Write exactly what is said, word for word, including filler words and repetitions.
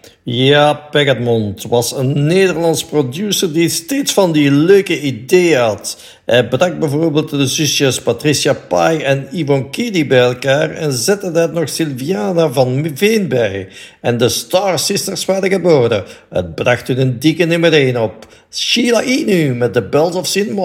Ja, Pegadmont was een Nederlands producer die steeds van die leuke ideeën had. Hij bracht bijvoorbeeld de zusjes Patricia Pai en Yvonne Kiddy bij elkaar en zette daar nog Sylviana van Veen bij. En de Star Sisters waren geboren. Het bracht hun een dikke nummer één op. Sheila Inu met The Bells of Saint